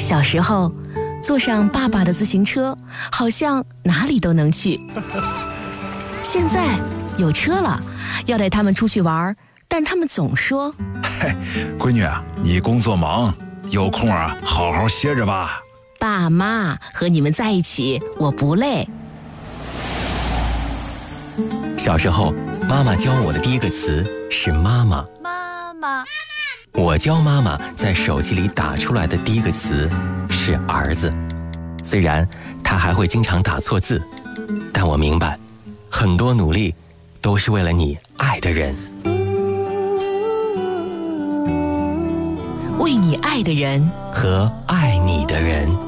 小时候，坐上爸爸的自行车，好像哪里都能去。现在有车了，要带他们出去玩，但他们总说：“ 嘿，闺女啊，你工作忙，有空啊，好好歇着吧。” 爸妈和你们在一起，我不累。 小时候，妈妈教我的第一个词是妈妈。 妈妈。 我教妈妈在手机里打出来的第一个词是儿子。虽然她还会经常打错字，但我明白，很多努力都是为了你爱的人。 为你爱的人和爱你的人。